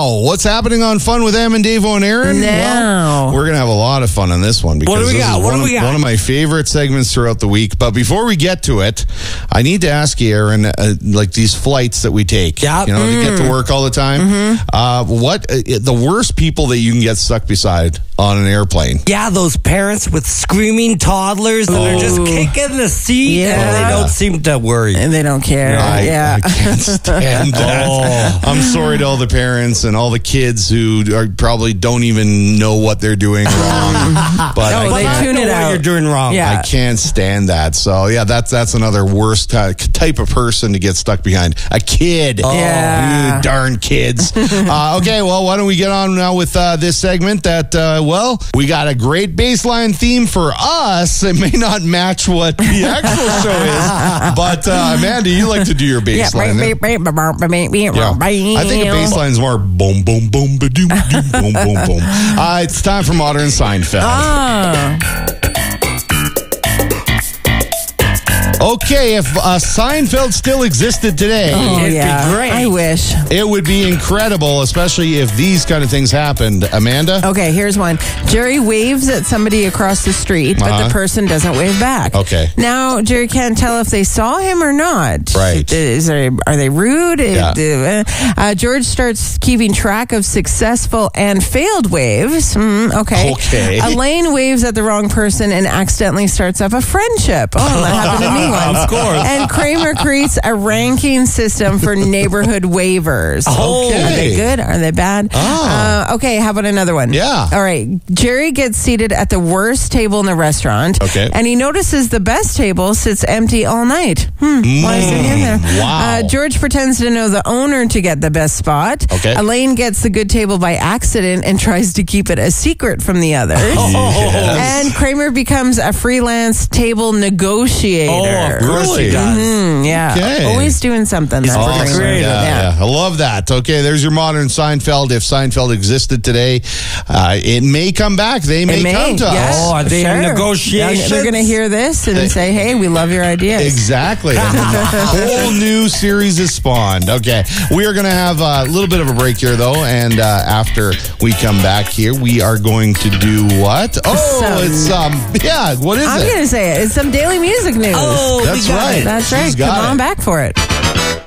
Now, what's happening on Fun with Em and Davo and Aaron? Now. Well, we're going to have a lot of fun on this one because What do we this got? is What do we got? one of my favorite segments throughout the week. But before we get to it, I need to ask you, Aaron, like these flights that we take, Yep. you know, to get to work all the time. What the worst people that you can get stuck beside on an airplane? Yeah, those parents with screaming toddlers that are just kicking the seat and Yeah. they don't seem to worry. And they don't care. I can't stand that. I'm sorry to all the parents and all the kids who probably don't even know what they're doing wrong. But No, I they can't- tune it what out. you're doing wrong. Yeah. I can't stand that. So yeah, that's another worst type of person to get stuck behind. A kid. Yeah. You darn kids. Okay, well, why don't we get on now with this segment that, we got a great baseline theme for us. It may not match what the actual show is, but Amanda, you like to do your baseline. I think a baseline's more boom, boom, boom, ba-doom, doom, boom, boom, boom. It's time for Modern Seinfeld. Okay, if Seinfeld still existed today, Oh, It'd be great. I wish. it would be incredible, especially if these kind of things happened. Amanda? Okay, here's one. Jerry waves at somebody across the street, but the person doesn't wave back. Okay. Now, Jerry can't tell if they saw him or not. Right. Are they rude? Yeah. George starts keeping track of successful and failed waves. Okay. Elaine waves at the wrong person and accidentally starts up a friendship. Oh, that happened to me once. Of course. And Kramer creates a ranking system for neighborhood waivers. Okay. Are they good? Are they bad? Okay, how about another one? Yeah. All right. Jerry gets seated at the worst table in the restaurant. Okay. And he notices the best table sits empty all night. Why is it in there? Wow. George pretends to know the owner to get the best spot. Okay. Elaine gets the good table by accident and tries to keep it a secret from the others. And Kramer becomes a freelance table negotiator. Of course he does. Yeah. Okay. Always doing something. That's Awesome. Kramer. creative. Yeah. I love that. Okay, there's your Modern Seinfeld. If Seinfeld existed today, it may come back. They may come to yes, us. Oh, are they in negotiations? They're going to hear this and say, hey, we love your ideas. Exactly. And then a whole new series is spawned. Okay. We are going to have a little bit of a break here, though. And after we come back here, we are going to do what? What is I'm it? going to say it. It's some daily music news. Oh, That's we got right. it. That's right. She's got Come it. on back for it.